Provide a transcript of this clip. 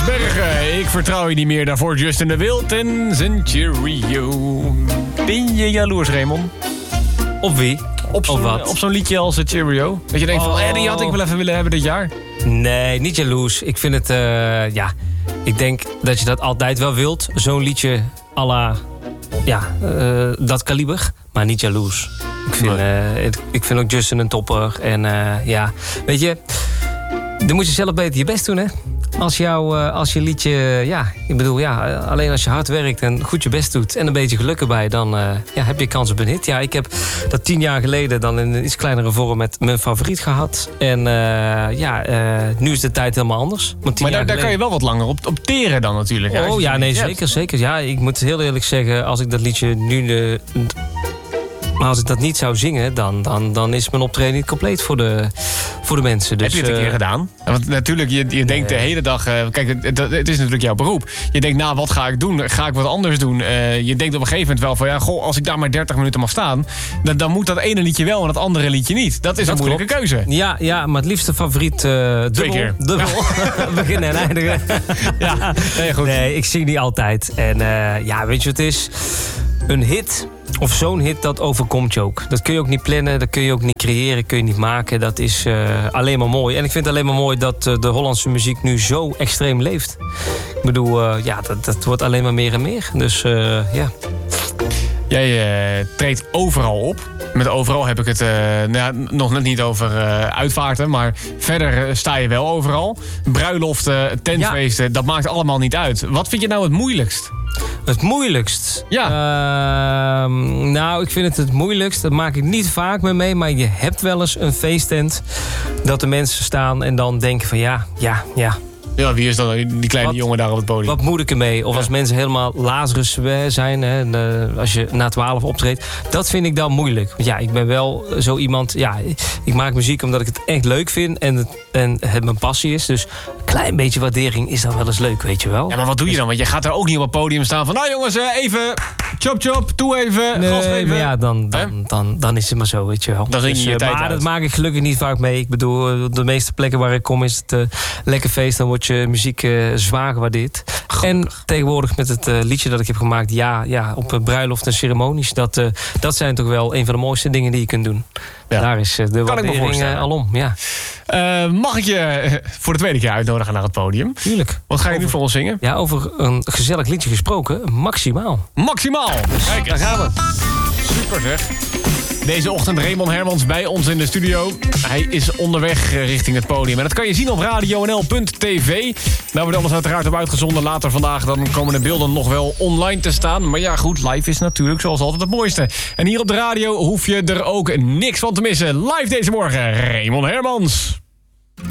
Bergen, ik vertrouw je niet meer. Daarvoor Justin de Wild en zijn Cheerio. Ben je jaloers, Raymond? Op wie? Op zo'n liedje als Cheerio. Dat je denkt van, die had ik wel even willen hebben dit jaar. Nee, niet jaloers. Ik vind het, ik denk dat je dat altijd wel wilt. Zo'n liedje à la, dat kaliber. Maar niet jaloers. Ik vind ook Justin een topper. En weet je, dan moet je zelf beter je best doen, hè. Als je liedje, alleen als je hard werkt en goed je best doet en een beetje geluk erbij, dan heb je kans op een hit. Ja, ik heb dat 10 jaar geleden dan in een iets kleinere vorm met mijn favoriet gehad. En nu is de tijd helemaal anders. Maar daar kan je wel wat langer op teren dan natuurlijk. Oh ja, nee, zeker. Ja, ik moet heel eerlijk zeggen, als ik dat liedje nu... Maar als ik dat niet zou zingen, dan is mijn optreden niet compleet voor de mensen. Dus, heb je het een keer gedaan? Want natuurlijk, je denkt de hele dag... kijk, het is natuurlijk jouw beroep. Je denkt, wat ga ik doen? Ga ik wat anders doen? Je denkt op een gegeven moment wel van... als ik daar maar 30 minuten mag staan... dan moet dat ene liedje wel en dat andere liedje niet. Dat is een moeilijke keuze. Ja, maar het liefste favoriet... dubbel. 2 keer. Dubbel. Beginnen en eindigen. Ja, nee, goed. Nee, ik zing niet altijd. En weet je wat het is? Een hit... Of zo'n hit, dat overkomt je ook. Dat kun je ook niet plannen, dat kun je ook niet creëren, kun je niet maken. Dat is alleen maar mooi. En ik vind het alleen maar mooi dat de Hollandse muziek nu zo extreem leeft. Ik bedoel, dat wordt alleen maar meer en meer. Dus ja. Jij treedt overal op. Met overal heb ik het nog net niet over uitvaarten. Maar verder sta je wel overal. Bruiloften, tentfeesten, dat maakt allemaal niet uit. Wat vind je nou het moeilijkst? Het moeilijkst? Ja. Ik vind het moeilijkst. Dat maak ik niet vaak mee. Maar je hebt wel eens een feesttent. Dat de mensen staan en dan denken van ja. Ja, wie is dan die kleine jongen daar op het podium? Wat moet ik ermee? Of als mensen helemaal Lazarus zijn, als je na 12 optreedt. Dat vind ik dan moeilijk. Want ik ben wel zo iemand... Ja, ik maak muziek omdat ik het echt leuk vind en het mijn passie is. Dus een klein beetje waardering is dan wel eens leuk, weet je wel. Ja, maar wat doe je dan? Want je gaat er ook niet op het podium staan van... Nou jongens, even... Chop, doe even, gas even. Maar ja, dan is het maar zo, weet je wel. Dan zing je tijd maar uit. dat maak ik gelukkig niet vaak mee. Ik bedoel, op de meeste plekken waar ik kom is het lekker feest. Dan wordt je muziek zwaar gewaardeerd. En tegenwoordig met het liedje dat ik heb gemaakt... op bruiloft en ceremonies... Dat zijn toch wel een van de mooiste dingen die je kunt doen. Ja. Daar is de waardering alom. Ja. Mag ik je voor de tweede keer uitnodigen naar het podium? Tuurlijk. Wat ga je nu voor ons zingen? Ja, over een gezellig liedje gesproken. Maximaal. Maximaal! Kijk, daar gaan we. Super zeg. Deze ochtend Raymond Hermans bij ons in de studio. Hij is onderweg richting het podium. En dat kan je zien op radionl.tv. Daar wordt alles uiteraard op uitgezonden. Later vandaag dan komen de beelden nog wel online te staan. Maar ja goed, live is natuurlijk zoals altijd het mooiste. En hier op de radio hoef je er ook niks van te missen. Live deze morgen, Raymond Hermans.